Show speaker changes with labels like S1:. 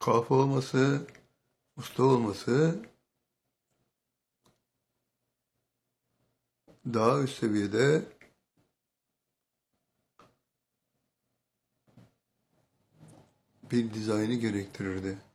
S1: kafa olması, usta olması daha üst seviyede bir dizaynı gerektirirdi.